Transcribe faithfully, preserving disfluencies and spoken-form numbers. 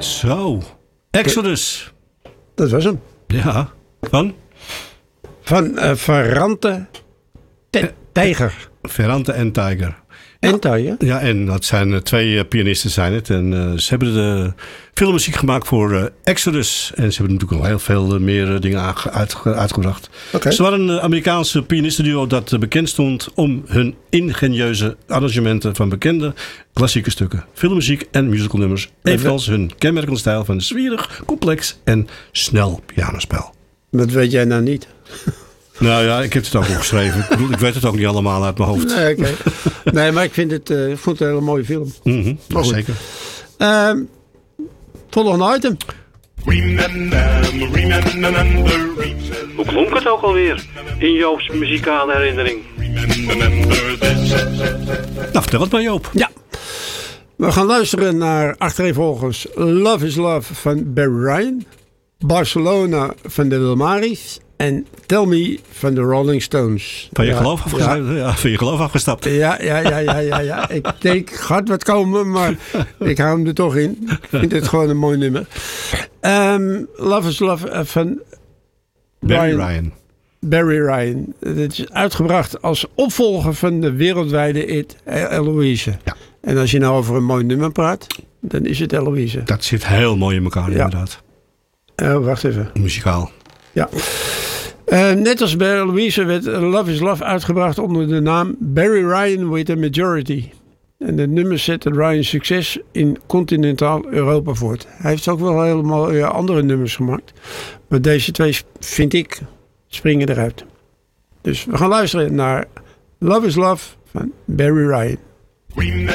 Zo. Exodus. Dat was hem. Ja. Van? Van uh, Ferrante Te- Tijger. Ferrante en Tiger. En Tijger? Ja, en dat zijn uh, twee uh, pianisten zijn het. En uh, ze hebben de filmmuziek gemaakt voor uh, Exodus. En ze hebben natuurlijk al heel veel uh, meer uh, dingen aange- uitge- uitgebracht. Okay. Ze waren een uh, Amerikaanse pianistenduo dat uh, bekend stond om hun ingenieuze arrangementen van bekende klassieke stukken. Filmmuziek en musicalnummers. Evenals hun kenmerkende stijl van zwierig, complex en snel pianospel. Dat weet jij nou niet. Nou ja, ik heb het ook opgeschreven. Ik bedoel, ik weet het ook niet allemaal uit mijn hoofd. Nee, okay. nee maar ik vind het, uh, ik vond het een hele mooie film. Mm-hmm, maar zeker. Uh, volgende item. Hoe klonk het ook alweer in Joop's muzikale herinnering? Nou, vertel het maar, Joop. Ja. We gaan luisteren naar achtereenvolgens Love is Love van Barry Ryan, Barcelona van de Wilmaris en Tell Me van de Rolling Stones. Van je, ja, geloof, afgestapt, ja. Ja, van je geloof afgestapt. Ja, ja, ja, ja, ja, ja. Ik denk, gaat wat komen, maar ik hou hem er toch in. Ik vind het gewoon een mooi nummer. Um, Love is Love van Barry Ryan. Ryan. Barry Ryan. Het is uitgebracht als opvolger van de wereldwijde hit Eloise. Ja. En als je nou over een mooi nummer praat, dan is het Eloise. Dat zit heel mooi in elkaar, ja. Inderdaad. Uh, wacht even. Muzikaal. Ja. Uh, net als bij Eloise werd Love is Love uitgebracht onder de naam Barry Ryan with a Majority. En de nummer zette Ryan's succes in continentaal Europa voort. Hij heeft ook wel helemaal uh, andere nummers gemaakt. Maar deze twee, vind ik, springen eruit. Dus we gaan luisteren naar Love is Love van Barry Ryan.